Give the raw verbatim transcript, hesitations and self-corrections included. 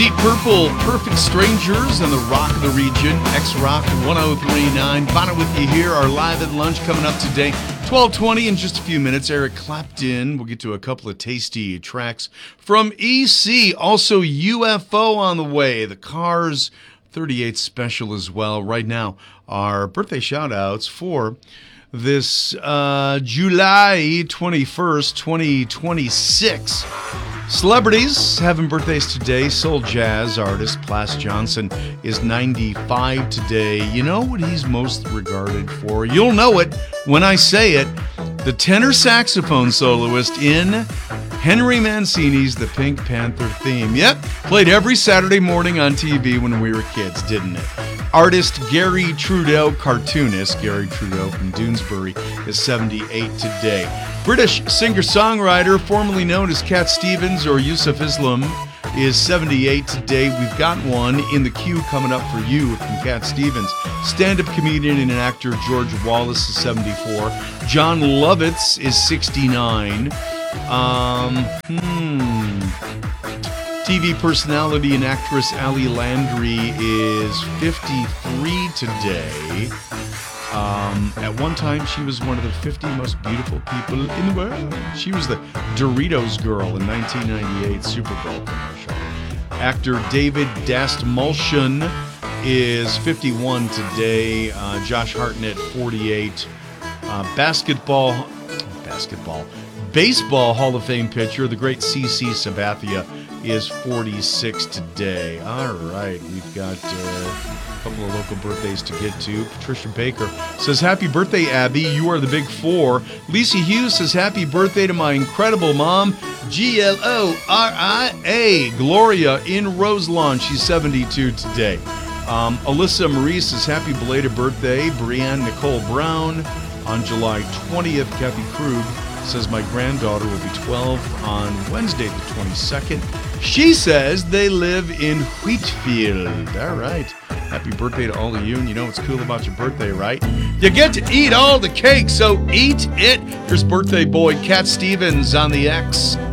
Deep Purple, Perfect Strangers, and the Rock of the Region, X-Rock one oh three point nine. Bonnet with you here. Our Live at Lunch coming up today, twelve twenty in just a few minutes. Eric Clapton. We'll get to a couple of tasty tracks from E C. Also, U F O on the way. The Cars thirty-eight special as well. Right now, our birthday shout-outs for this uh, July twenty-first, twenty twenty-six. Celebrities having birthdays today. Soul jazz artist Plas Johnson is ninety-five today. You know what he's most regarded for? You'll know it when I say it. The tenor saxophone soloist in Henry Mancini's The Pink Panther theme. Yep, played every Saturday morning on T V when we were kids, didn't it? Artist Gary Trudeau, cartoonist Gary Trudeau from Doonesbury, is seventy-eight today. British singer-songwriter, formerly known as Cat Stevens or Yusuf Islam, is seventy-eight today. We've got one in the queue coming up for you from Cat Stevens. Stand-up comedian and actor George Wallace is seventy-four. John Lovitz is sixty-nine. Um, hmm... T V personality and actress Ali Landry is fifty-three today. Um, at one time, she was one of the fifty most beautiful people in the world. She was the Doritos girl in nineteen ninety-eight Super Bowl commercial. Actor David Dastmalchian is fifty-one today. Uh, Josh Hartnett, forty-eight. Uh, basketball, basketball, baseball Hall of Fame pitcher, the great C C Sabathia, is forty-six today. All right, we've got uh, a couple of local birthdays to get to. Patricia Baker says, happy birthday, Abby. You are the big four. Lisa Hughes says, happy birthday to my incredible mom, G L O R I A, Gloria in Roselawn. She's seventy-two today. Um, Alyssa Marie says, happy belated birthday, Brianne Nicole Brown. On July twentieth, Kathy Krug says, my granddaughter will be twelve on Wednesday the twenty-second. She says they live in Wheatfield. All right. Happy birthday to all of you. And you know what's cool about your birthday, right? You get to eat all the cake, so eat it. Here's birthday boy Cat Stevens on the X.